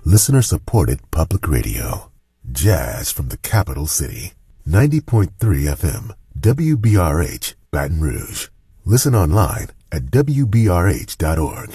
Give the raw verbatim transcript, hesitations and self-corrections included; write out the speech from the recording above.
listener-supported public radio. Jazz from the capital city. ninety point three F M, W B R H, Baton Rouge. Listen online at W B R H dot org.